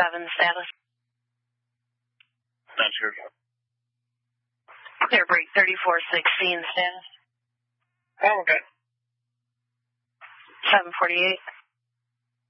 status. Not sure. Clear break 3416 status. Oh, okay. 748.